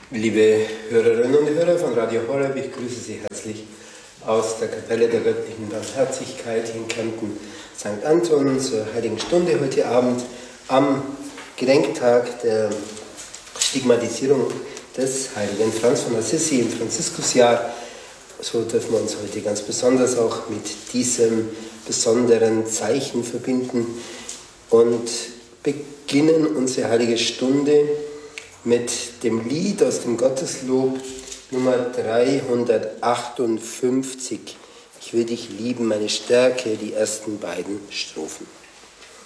Liebe Hörerinnen und Hörer von Radio Horeb, ich grüße Sie herzlich aus der Kapelle der göttlichen Barmherzigkeit in Kempten St. Anton zur Heiligen Stunde heute Abend am Gedenktag der Stigmatisierung des heiligen Franz von Assisi im Franziskusjahr. So dürfen wir uns heute ganz besonders auch mit diesem besonderen Zeichen verbinden und beginnen unsere Heilige Stunde mit dem Lied aus dem Gotteslob Nummer 358. Ich will dich lieben, meine Stärke, die ersten beiden Strophen.